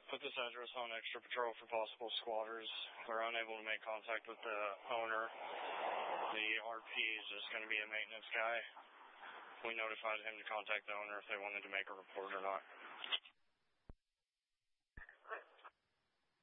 Put this address on extra patrol for possible squatters. We're unable to make contact with the owner. The RP is just going to be a maintenance guy. We notified him to contact the owner if they wanted to make a report or not.